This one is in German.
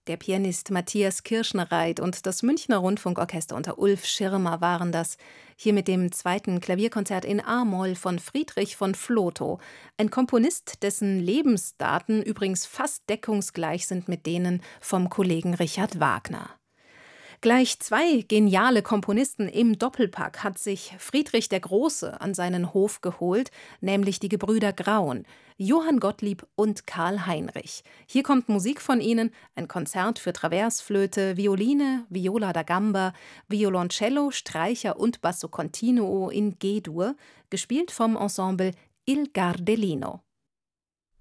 Der Pianist Matthias Kirschnereit und das Münchner Rundfunkorchester unter Ulf Schirmer waren das. Hier mit dem zweiten Klavierkonzert in A-Moll von Friedrich von Flotow, ein Komponist, dessen Lebensdaten übrigens fast deckungsgleich sind mit denen vom Kollegen Richard Wagner. Gleich zwei geniale Komponisten im Doppelpack hat sich Friedrich der Große an seinen Hof geholt, nämlich die Gebrüder Graun, Johann Gottlieb und Karl Heinrich. Hier kommt Musik von ihnen, ein Konzert für Traversflöte, Violine, Viola da Gamba, Violoncello, Streicher und Basso Continuo in G-Dur, gespielt vom Ensemble Il Gardellino.